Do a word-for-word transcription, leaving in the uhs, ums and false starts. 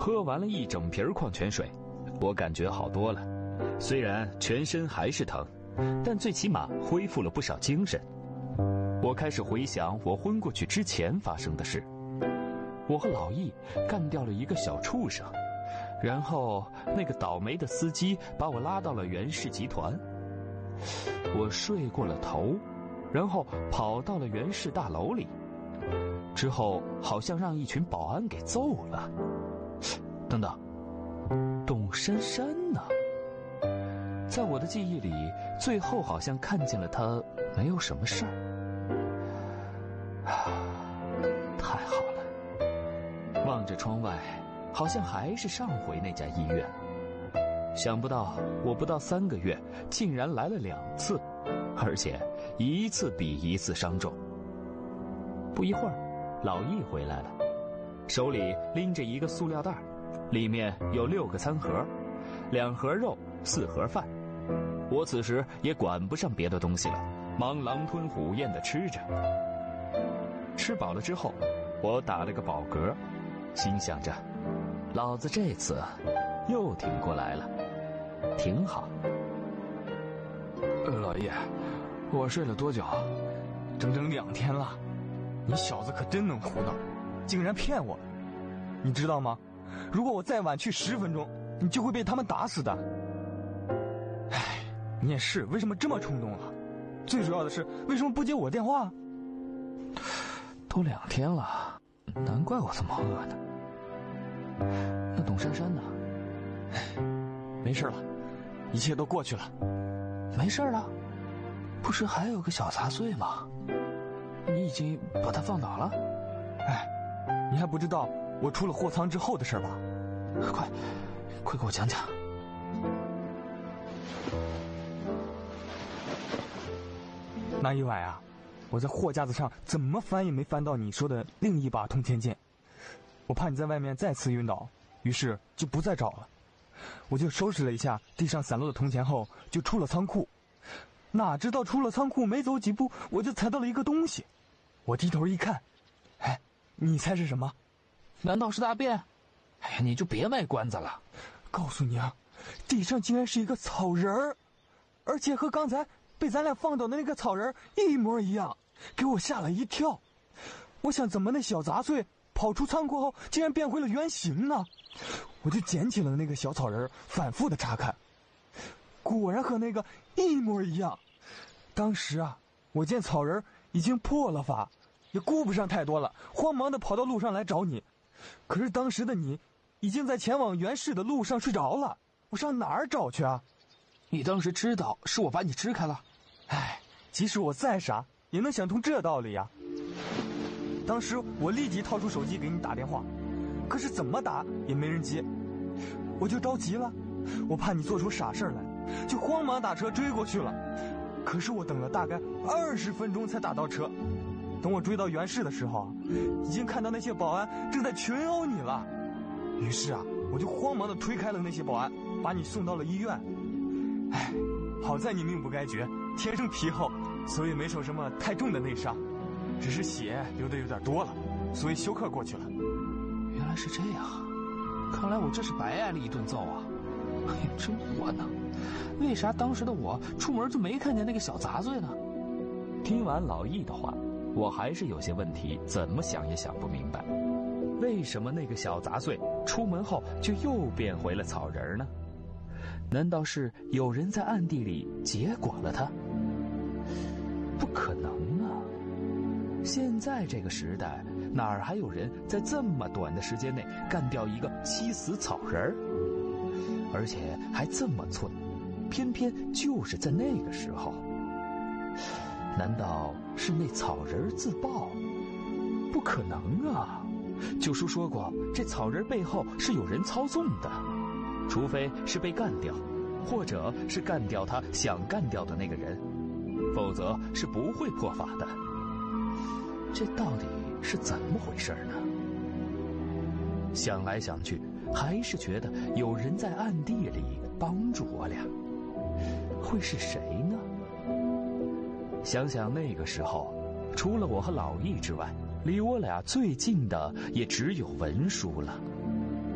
喝完了一整瓶矿泉水，我感觉好多了，虽然全身还是疼，但最起码恢复了不少精神。我开始回想我昏过去之前发生的事。我和老易干掉了一个小畜生，然后那个倒霉的司机把我拉到了袁氏集团。我睡过了头，然后跑到了袁氏大楼里，之后好像让一群保安给揍了。等等，董珊珊呢？在我的记忆里，最后好像看见了她没有什么事儿。太好了，望着窗外，好像还是上回那家医院。想不到我不到三个月竟然来了两次，而且一次比一次伤重。不一会儿，老易回来了，手里拎着一个塑料袋，里面有六个餐盒，两盒肉，四盒饭。我此时也管不上别的东西了，忙狼吞虎咽地吃着。吃饱了之后，我打了个饱嗝，心想着，老子这次又挺过来了，挺好。 老爷，我睡了多久？整整两天了。你小子可真能胡闹，竟然骗我！你知道吗？如果我再晚去十分钟，你就会被他们打死的。唉，你也是，为什么这么冲动啊？最主要的是，为什么不接我电话？ 都两天了，难怪我这么饿呢。那董珊珊呢？ 没事了，一切都过去了。 没事了？不是还有个小杂碎吗？你已经把它放倒了？ 哎，你还不知道我出了货仓之后的事吧？ 快，快给我讲讲。 那一晚啊，我在货架子上怎么翻也没翻到你说的另一把通天剑，我怕你在外面再次晕倒，于是就不再找了。我就收拾了一下地上散落的铜钱后，就出了仓库。哪知道出了仓库没走几步，我就踩到了一个东西。我低头一看，哎，你猜是什么？ 难道是大便？哎呀，你就别卖关子了。 告诉你啊，地上竟然是一个草人儿，而且和刚才被咱俩放倒的那个草人一模一样，给我吓了一跳。我想怎么那小杂碎跑出仓库后竟然变回了原形呢？我就捡起了那个小草人，反复的查看，果然和那个一模一样。当时啊，我见草人已经破了法，也顾不上太多了，慌忙的跑到路上来找你。可是当时的你已经在前往原市的路上睡着了，我上哪儿找去啊？ 你当时知道是我把你支开了？ 唉，即使我再傻也能想通这道理呀。当时我立即掏出手机给你打电话，可是怎么打也没人接，我就着急了，我怕你做出傻事来，就慌忙打车追过去了。可是我等了大概二十分钟才打到车，等我追到原市的时候，已经看到那些保安正在群殴你了。于是啊，我就慌忙的推开了那些保安，把你送到了医院。唉，好在你命不该绝，天生皮厚，所以没受什么太重的内伤，只是血流得有点多了，所以休克过去了。 原来是这样，看来我这是白挨了一顿揍啊！哎呀，真窝囊！为啥当时的我出门就没看见那个小杂碎呢？听完老易的话，我还是有些问题，怎么想也想不明白，为什么那个小杂碎出门后就又变回了草人呢？难道是有人在暗地里结果了他？不可能啊！现在这个时代，哪儿还有人在这么短的时间内干掉一个七死草人，而且还这么寸，偏偏就是在那个时候。难道是那草人自爆？不可能啊！九叔说过，这草人背后是有人操纵的，除非是被干掉，或者是干掉他想干掉的那个人，否则是不会破法的。这到底是怎么回事呢？想来想去，还是觉得有人在暗地里帮助我俩。会是谁呢？想想那个时候，除了我和老易之外，离我俩最近的也只有文叔了。